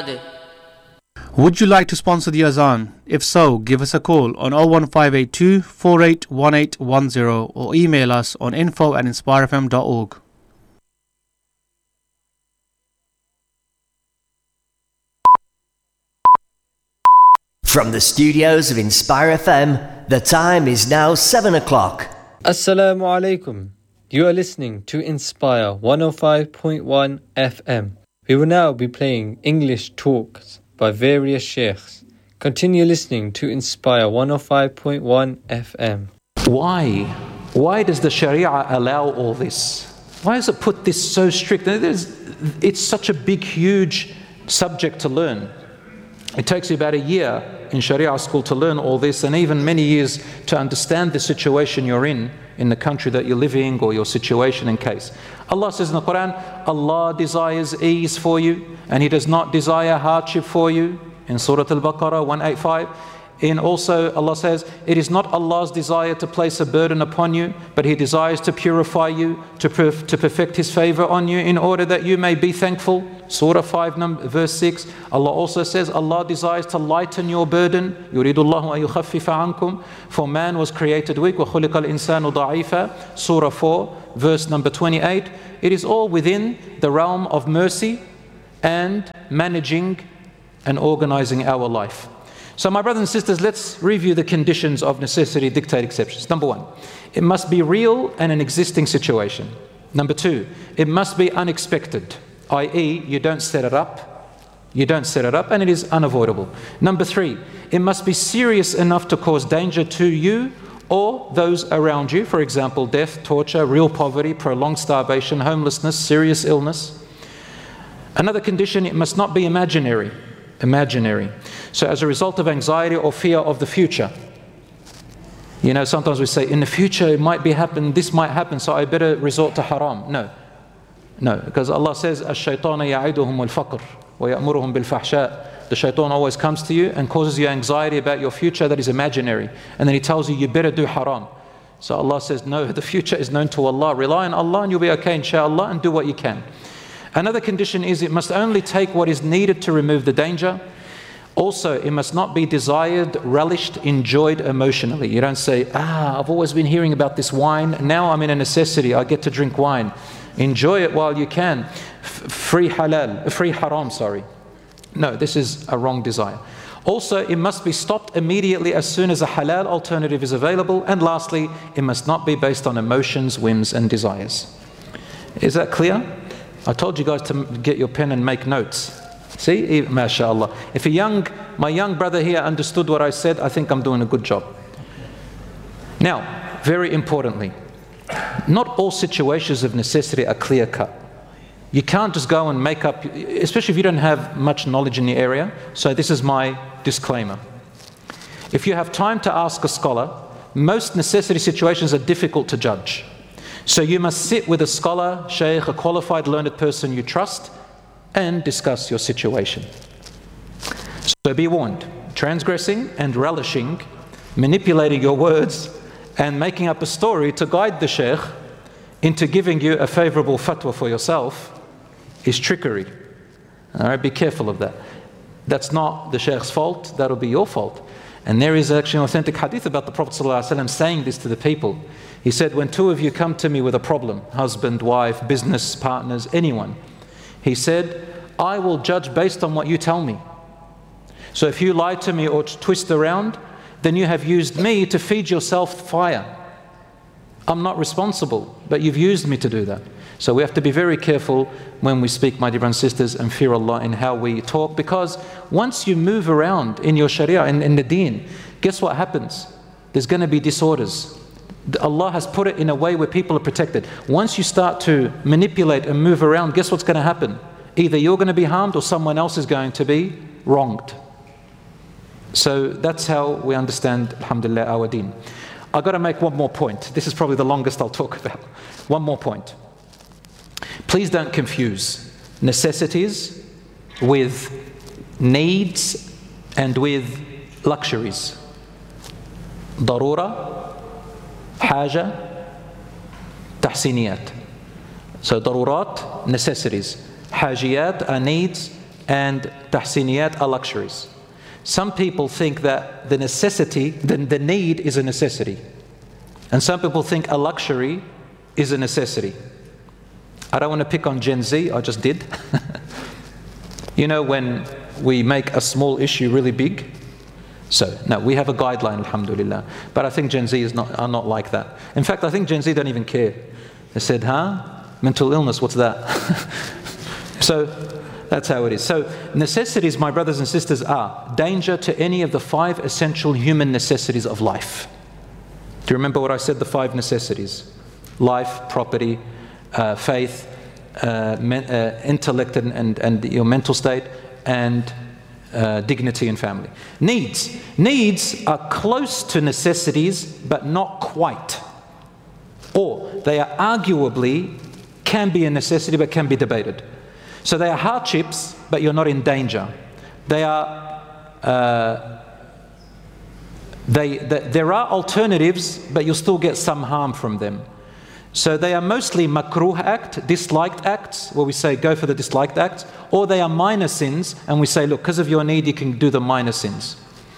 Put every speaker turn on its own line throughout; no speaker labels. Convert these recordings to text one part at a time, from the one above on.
They.
Would you like to sponsor the Azan? If so, give us a call on 01582 481810 or email us on info@inspirefm.org.
From the studios of Inspire FM, the time is now 7 o'clock.
Assalamu alaikum. You are listening to Inspire 105.1 FM. We will now be playing English talks by various sheikhs. Continue listening to Inspire 105.1 FM.
Why? Why does the Sharia allow all this? Why does it put this so strict? It's such a big, huge subject to learn. It takes you about a year in Sharia school to learn all this, and even many years to understand the situation you're in the country that you're living, or your situation in case. Allah says in the Quran, Allah desires ease for you, and He does not desire hardship for you, in Surah Al-Baqarah 185. And also Allah says, it is not Allah's desire to place a burden upon you, but He desires to purify you, to perfect His favor on you, in order that you may be thankful. Surah 5 verse 6. Allah also says, Allah desires to lighten your burden. يُرِيدُ اللَّهُ أَن يُخَفِّفَ عَنْكُمْ. For man was created weak. وَخُلِقَ الْإِنسَانُ ضَعِيفًا. Surah 4 verse number 28. It is all within the realm of mercy and managing and organizing our life. So my brothers and sisters, let's review the conditions of necessity dictate exceptions. Number 1, it must be real and an existing situation. Number 2, it must be unexpected, i.e. you don't set it up and it is unavoidable. Number 3, it must be serious enough to cause danger to you or those around you. For example, death, torture, real poverty, prolonged starvation, homelessness, serious illness. Another condition, it must not be imaginary. So as a result of anxiety or fear of the future. You know, sometimes we say, in the future it might happen, this might happen, so I better resort to haram. No, because Allah says, الشيطان يعدهم الفقر ويأمرهم بالفحشاء. The shaitan always comes to you and causes you anxiety about your future that is imaginary. And then he tells you, you better do haram. So Allah says, no, the future is known to Allah. Rely on Allah and you'll be okay, inshallah, and do what you can. Another condition is it must only take what is needed to remove the danger. Also, it must not be desired, relished, enjoyed emotionally. You don't say, I've always been hearing about this wine. Now I'm in a necessity. I get to drink wine. Enjoy it while you can. Free haram. No, this is a wrong desire. Also, it must be stopped immediately as soon as a halal alternative is available. And lastly, it must not be based on emotions, whims and desires. Is that clear? I told you guys to get your pen and make notes. See, mashallah. If my young brother here understood what I said, I think I'm doing a good job. Now, very importantly, not all situations of necessity are clear-cut. You can't just go and make up, especially if you don't have much knowledge in the area. So this is my disclaimer. If you have time to ask a scholar, most necessity situations are difficult to judge. So you must sit with a scholar, shaykh, a qualified learned person you trust, and discuss your situation. So be warned, transgressing and relishing, manipulating your words, and making up a story to guide the shaykh into giving you a favorable fatwa for yourself is trickery. All right, be careful of that. That's not the shaykh's fault, that'll be your fault. And there is actually an authentic hadith about the Prophet ﷺ saying this to the people. He said, when two of you come to me with a problem, husband, wife, business partners, anyone, he said, I will judge based on what you tell me. So if you lie to me or twist around, then you have used me to feed yourself fire. I'm not responsible, but you've used me to do that. So we have to be very careful when we speak, my dear brothers and sisters, and fear Allah in how we talk, because once you move around in your sharia, in the deen, guess what happens? There's going to be disorders. Allah has put it in a way where people are protected. Once you start to manipulate and move around, guess what's going to happen? Either you're going to be harmed or someone else is going to be wronged. So that's how we understand, alhamdulillah, our deen. I've got to make one more point. This is probably the longest I'll talk about. One more point. Please don't confuse necessities with needs and with luxuries. Darura, haja, tahsiniyat. So darurat, necessities. Hajiyat are needs, and tahsiniyat are luxuries. Some people think that the necessity, the need is a necessity. And some people think a luxury is a necessity. I don't want to pick on Gen Z, I just did. You know, when we make a small issue really big? So, no, we have a guideline, alhamdulillah. But I think Gen Z are not like that. In fact, I think Gen Z don't even care. They said, mental illness, what's that? So, that's how it is. So, necessities, my brothers and sisters, are danger to any of the 5 essential human necessities of life. Do you remember what I said, the 5 necessities? Life, property, faith, intellect and your mental state, and dignity and family. Needs are close to necessities, but not quite. Or they are arguably, can be a necessity, but can be debated. So they are hardships, but you're not in danger. They are, there are alternatives, but you'll still get some harm from them. So they are mostly makruh act, disliked acts, where we say go for the disliked acts, or they are minor sins, and we say, look, because of your need, you can do the minor sins.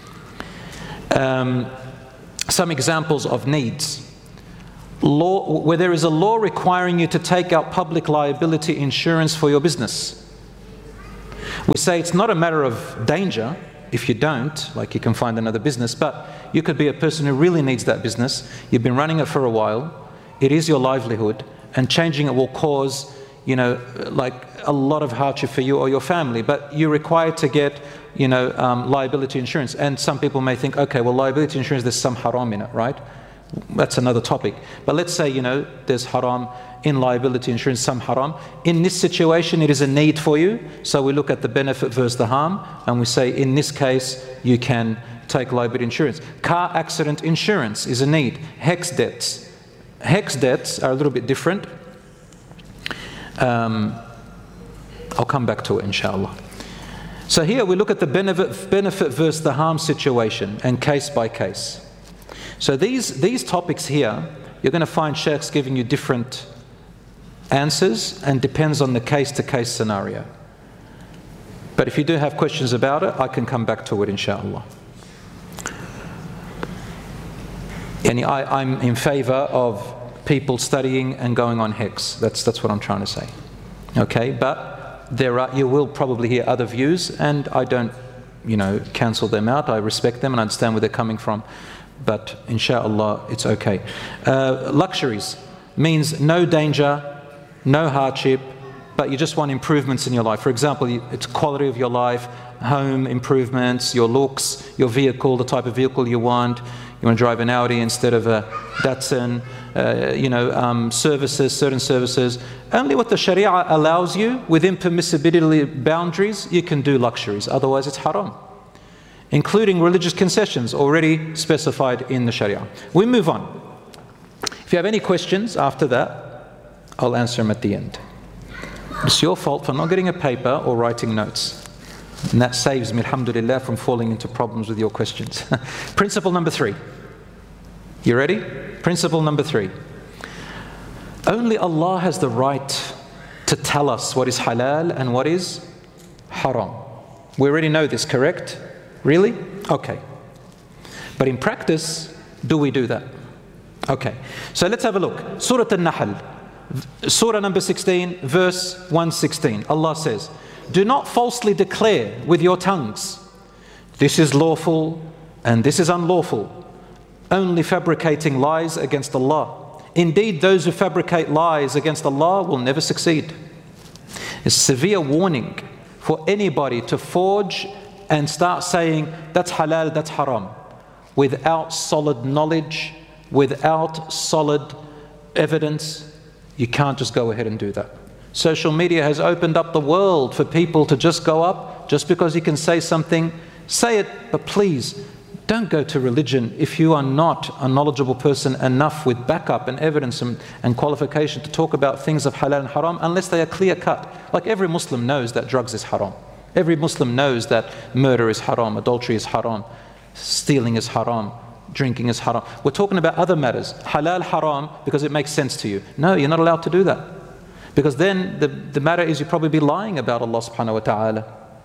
Some examples of needs. Law, where there is a law requiring you to take out public liability insurance for your business. We say it's not a matter of danger if you don't, like you can find another business, but you could be a person who really needs that business. You've been running it for a while. It is your livelihood, and changing it will cause, like a lot of hardship for you or your family. But you're required to get, liability insurance. And some people may think, okay, well, liability insurance, there's some haram in it, right? That's another topic. But let's say, there's haram in liability insurance, some haram. In this situation, it is a need for you. So we look at the benefit versus the harm, and we say, in this case, you can take liability insurance. Car accident insurance is a need. Hex debts. Hex debts are a little bit different. I'll come back to it, inshallah. So here we look at the benefit versus the harm situation, and case by case. So these topics here, you're going to find sheikhs giving you different answers, and depends on the case-to-case scenario. But if you do have questions about it, I can come back to it, inshallah. And I'm in favor of people studying and going on hex. That's what I'm trying to say. Okay, but you will probably hear other views, and I don't, cancel them out. I respect them and understand where they're coming from. But inshallah, it's okay. Luxuries means no danger, no hardship, but you just want improvements in your life. For example, it's quality of your life, home improvements, your looks, your vehicle, the type of vehicle you want. You want to drive an Audi instead of a Datsun, services, certain services. Only what the Sharia allows you, within permissibility boundaries, you can do luxuries. Otherwise, it's haram. Including religious concessions already specified in the Sharia. We move on. If you have any questions after that, I'll answer them at the end. It's your fault for not getting a paper or writing notes. And that saves me, alhamdulillah, from falling into problems with your questions. Principle number 3. You ready? Principle number 3. Only Allah has the right to tell us what is halal and what is haram. We already know this, correct? Really? Okay. But in practice, do we do that? Okay. So let's have a look. Surah An-Nahl, Surah number 16, verse 116. Allah says, do not falsely declare with your tongues, this is lawful and this is unlawful, only fabricating lies against Allah. Indeed, those who fabricate lies against Allah will never succeed. It's a severe warning for anybody to forge and start saying, that's halal, that's haram, without solid knowledge, without solid evidence. You can't just go ahead and do that. Social media has opened up the world for people to just go up, just because you can say something, say it, but please, don't go to religion if you are not a knowledgeable person enough with backup and evidence and qualification to talk about things of halal and haram, unless they are clear cut. Like every Muslim knows that drugs is haram. Every Muslim knows that murder is haram, adultery is haram, stealing is haram, drinking is haram. We're talking about other matters. Halal, haram, because it makes sense to you. No, you're not allowed to do that. Because then the matter is you'll probably be lying about Allah subhanahu wa ta'ala.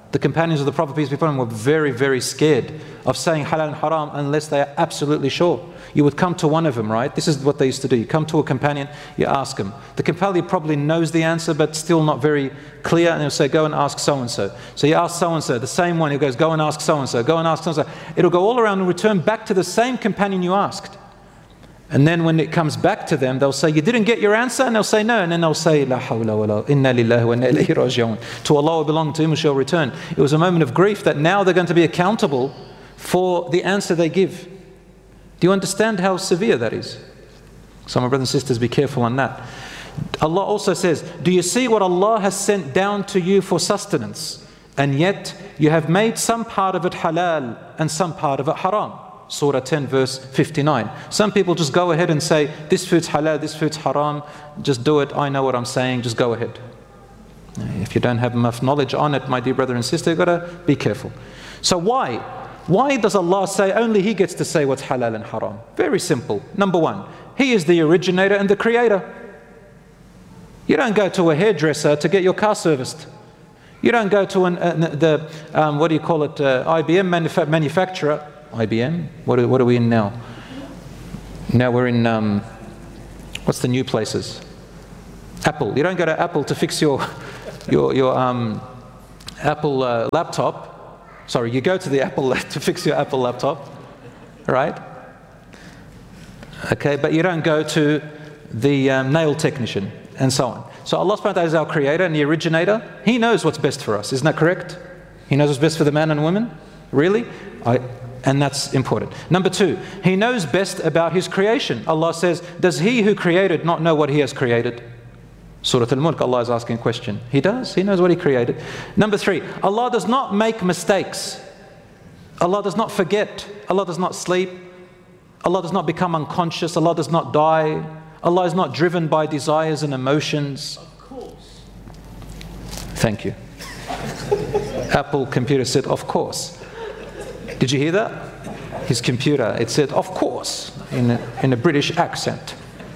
The companions of the Prophet, peace be upon him, were very, very scared of saying halal and haram unless they are absolutely sure. You would come to one of them, right? This is what they used to do. You come to a companion, you ask him. The companion probably knows the answer, but still not very clear, and he'll say, go and ask so-and-so. So you ask so-and-so, the same one, he goes, go and ask so-and-so, go and ask so-and-so. It'll go all around and return back to the same companion you asked. And then when it comes back to them, they'll say, you didn't get your answer? And they'll say, no. And then they'll say, La hawla wa la, inna lillahi wa inna ilayhi raji'un. To Allah will belong, to Him we shall return. It was a moment of grief that now they're going to be accountable for the answer they give. Do you understand how severe that is? So my brothers and sisters, be careful on that. Allah also says, do you see what Allah has sent down to you for sustenance? And yet you have made some part of it halal and some part of it haram. Surah 10 verse 59. Some people just go ahead and say, this food's halal, this food's haram, just do it, I know what I'm saying, just go ahead. If you don't have enough knowledge on it, my dear brother and sister, you've got to be careful. So why? Why does Allah say only He gets to say what's halal and haram? Very simple. Number one, He is the originator and the creator. You don't go to a hairdresser to get your car serviced. You don't go to IBM manufacturer. IBM? What are we in now? Now we're in, what's the new places? Apple. You don't go to Apple to fix your Apple laptop. Sorry, you go to the Apple to fix your Apple laptop, right? Okay, but you don't go to the nail technician and so on. So Allah subhanahu wa ta'ala is our creator and the originator. He knows what's best for us. Isn't that correct? He knows what's best for the man and woman? Really? And that's important. Number two, He knows best about His creation. Allah says, does He who created not know what He has created? Surah Al-Mulk, Allah is asking a question. He does. He knows what He created. Number three, Allah does not make mistakes. Allah does not forget. Allah does not sleep. Allah does not become unconscious. Allah does not die. Allah is not driven by desires and emotions.
Of course.
Thank you. Apple computer said, of course. Did you hear that? His computer, it said, of course, in a British accent.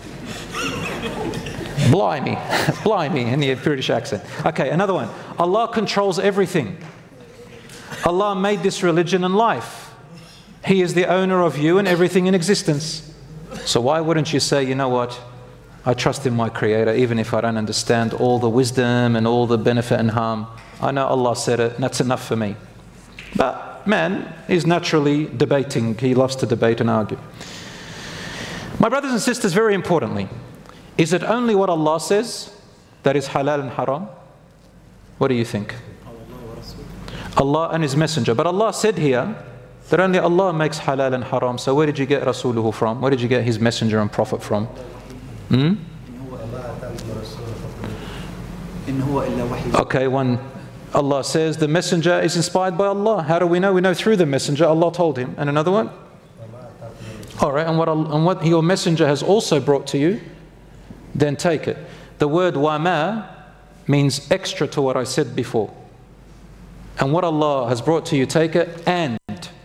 Blimey, blimey, in the British accent. Okay, another one. Allah controls everything. Allah made this religion and life. He is the owner of you and everything in existence. So why wouldn't you say, you know what? I trust in my Creator, even if I don't understand all the wisdom and all the benefit and harm. I know Allah said it, and that's enough for me. But man is naturally debating. He loves to debate and argue. My brothers and sisters, very importantly, is it only what Allah says that is halal and haram? What do you think? Allah and His Messenger. But Allah said here that only Allah makes halal and haram. So where did you get Rasuluhu from? Where did you get His Messenger and Prophet from? Okay, one. Allah says the messenger is inspired by Allah. How do we know? We know through the messenger. Allah told him. And another one? Alright, and what your messenger has also brought to you, then take it. The word wama means extra to what I said before. And what Allah has brought to you, take it. And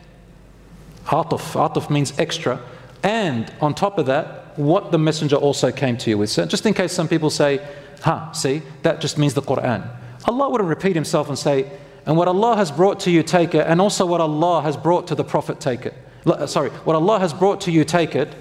atuf means extra. And on top of that, what the messenger also came to you with. So just in case some people say, see, that just means the Quran. Allah would repeat Himself and say, and what Allah has brought to you, take it, and also what Allah has brought to the Prophet, take it. Sorry, what Allah has brought to you, take it,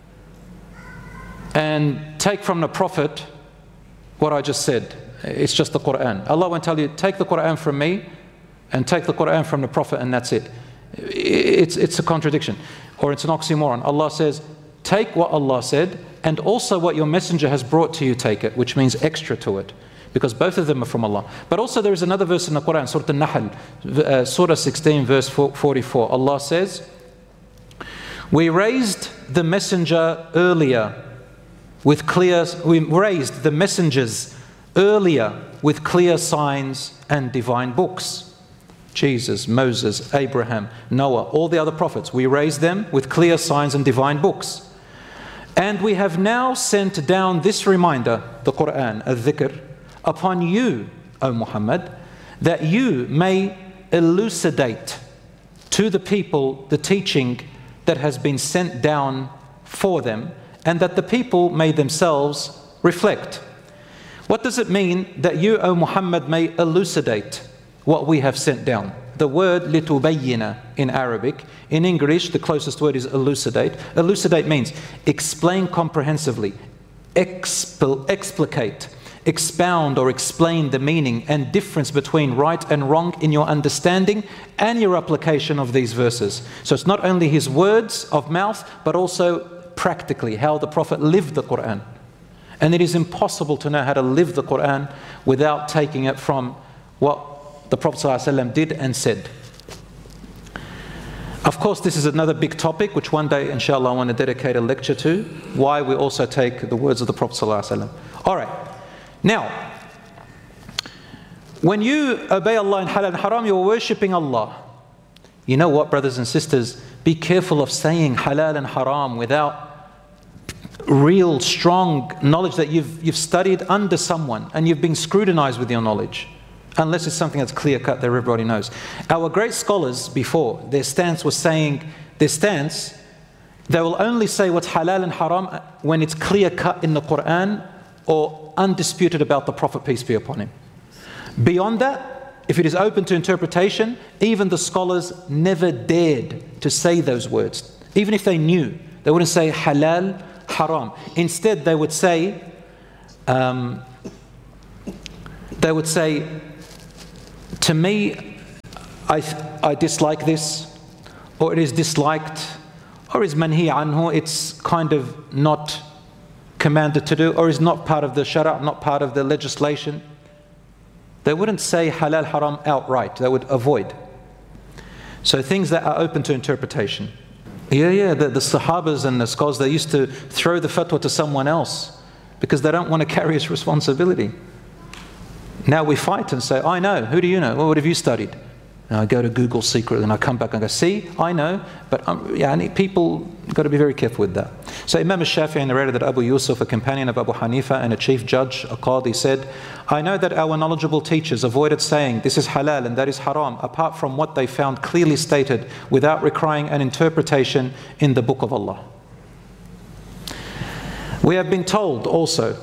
and take from the Prophet what I just said. It's just the Quran. Allah won't tell you, take the Quran from me, and take the Quran from the Prophet, and that's it. It's a contradiction, or it's an oxymoron. Allah says, take what Allah said, and also what your messenger has brought to you, take it, which means extra to it. Because both of them are from Allah. But also there is another verse in the Quran, Surah Al-Nahl, Surah 16, verse 44. Allah says, we raised the messenger earlier with we raised the messengers earlier with clear signs and divine books. Jesus, Moses, Abraham, Noah, all the other prophets. We raised them with clear signs and divine books. And we have now sent down this reminder, the Quran, al-dhikr, upon you, O Muhammad, that you may elucidate to the people the teaching that has been sent down for them, and that the people may themselves reflect. What does it mean that you, O Muhammad, may elucidate? what we have sent down. The word لِتُبَيِّنَ in Arabic. In English, the closest word is elucidate. Elucidate means explain comprehensively, explicate, expound or explain the meaning and difference between right and wrong in your understanding and your application of these verses. So it's not only his words of mouth, but also practically how the Prophet lived the Quran. And it is impossible to know how to live the Quran without taking it from what the Prophet ﷺ did and said. Of course, this is another big topic, which one day, inshallah, I want to dedicate a lecture to, why we also take the words of the Prophet ﷺ. All right. Now, when you obey Allah in halal and haram, you're worshipping Allah. You know what, brothers and sisters? Be careful of saying halal and haram without real strong knowledge that you've studied under someone and you've been scrutinized with your knowledge. Unless it's something that's clear cut that everybody knows. Our great scholars before, their stance, they will only say what's halal and haram when it's clear cut in the Quran or undisputed about the Prophet, peace be upon him. Beyond that, if it is open to interpretation, even the scholars never dared to say those words. Even if they knew, they wouldn't say halal, haram. Instead, they would say, to me, I dislike this, or it is disliked, or is manhi anhu, it's kind of not commanded to do, or is not part of the shara', not part of the legislation. They wouldn't say halal, haram outright, they would avoid. So things that are open to interpretation. The Sahabas and the scholars, they used to throw the fatwa to someone else because they don't want to carry his responsibility. Now we fight and say, I know. Who do you know? Well, what have you studied? And I go to Google secretly and I come back and go, see, I know. But people got to be very careful with that. So Imam al-Shafi'i narrated that Abu Yusuf, a companion of Abu Hanifa and a chief judge, a qadi, said, I know that our knowledgeable teachers avoided saying this is halal and that is haram, apart from what they found clearly stated without requiring an interpretation in the Book of Allah. We have been told also,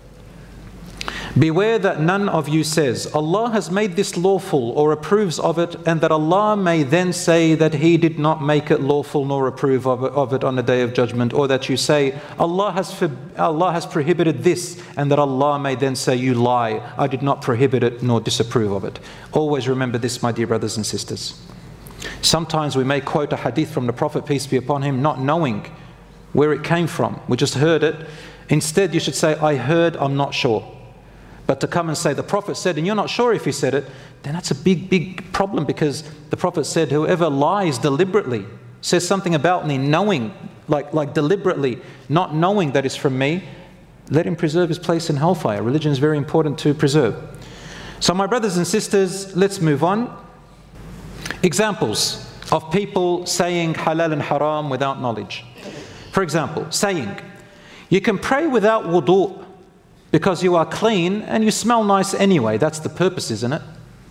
beware that none of you says, Allah has made this lawful or approves of it, and that Allah may then say that He did not make it lawful nor approve of it on the Day of Judgment, or that you say, Allah has prohibited this, and that Allah may then say, you lie, I did not prohibit it nor disapprove of it. Always remember this, my dear brothers and sisters. Sometimes we may quote a hadith from the Prophet, peace be upon him, not knowing where it came from. We just heard it. Instead, you should say, I heard, I'm not sure. But to come and say the Prophet said, and you're not sure if he said it, then that's a big problem, because the Prophet said, whoever lies deliberately, says something about me, knowing, like deliberately, not knowing that it's from me, let him preserve his place in hellfire. Religion is very important to preserve. So my brothers and sisters, let's move on. Examples of people saying halal and haram without knowledge. For example, saying, you can pray without wudu' because you are clean and you smell nice anyway. That's the purpose, isn't it?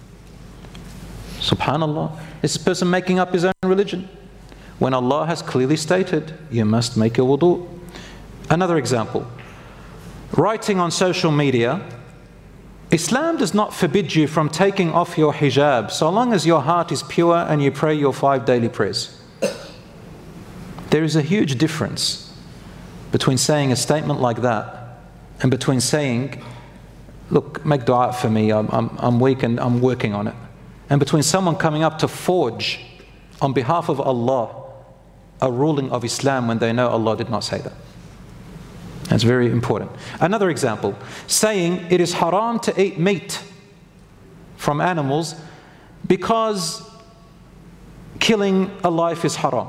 Subhanallah. Is this person making up his own religion? When Allah has clearly stated, you must make your wudu. Another example. Writing on social media, Islam does not forbid you from taking off your hijab so long as your heart is pure and you pray your 5 daily prayers. There is a huge difference between saying a statement like that and between saying, look, make dua for me, I'm weak and I'm working on it. And between someone coming up to forge on behalf of Allah a ruling of Islam when they know Allah did not say that. That's very important. Another example, saying it is haram to eat meat from animals because killing a life is haram.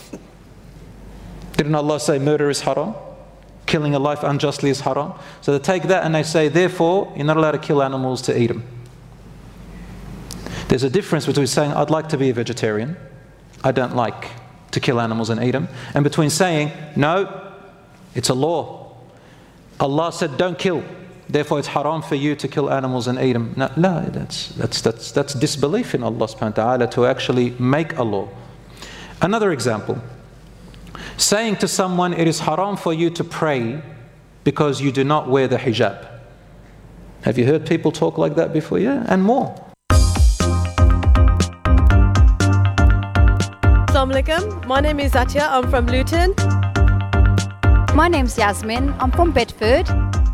Didn't Allah say murder is haram? Killing a life unjustly is haram. So they take that and they say, therefore, you're not allowed to kill animals to eat them. There's a difference between saying, I'd like to be a vegetarian, I don't like to kill animals and eat them, and between saying, no, it's a law. Allah said, don't kill, therefore it's haram for you to kill animals and eat them. No, that's disbelief in Allah subhanahu wa ta'ala to actually make a law. Another example. Saying to someone, it is haram for you to pray because you do not wear the hijab. Have you heard people talk like that before? Yeah, and more.
Assalamu alaikum. My name is Atya. I'm from Luton.
My name's Yasmin. I'm from Bedford.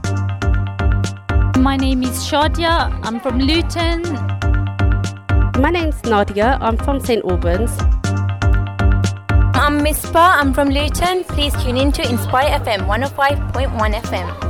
My name is Shadia. I'm from Luton.
My name's Nadia. I'm from St Albans.
I'm Mispa. I'm from Luton. Please tune in to Inspire FM 105.1 FM.